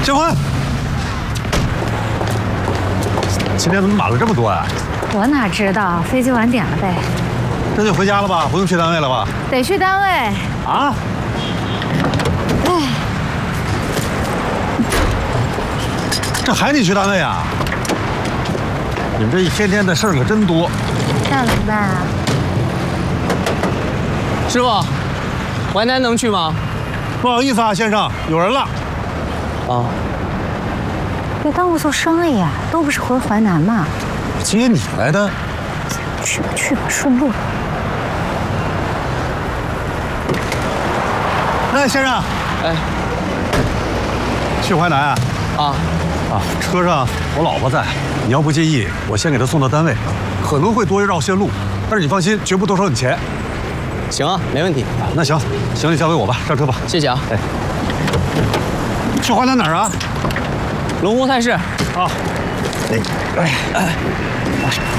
结婚。今天怎么满了这么多呀？ 我哪知道，飞机晚点了呗。 这就回家了吧？不用去单位了吧？ 得去单位。 啊？ 哎， 这还得去单位啊？你们这一天天的事儿可真多。 那怎么办啊？ 师傅，淮南能去吗？ 不好意思啊，先生，有人了。 啊， 别耽误做生意啊，都不是回淮南嘛。 接你来的。 去吧去吧，顺路。 哎，先生。 哎。 去淮南啊？ 啊。 车上我老婆在，你要不介意，我先给她送到单位，可能会多绕些路，但是你放心，绝不多收你钱。 行啊，没问题。 那行，行李交给我吧，上车吧。 谢谢啊。 哎，去淮南哪儿啊？ 龙湖菜市。 啊。哎。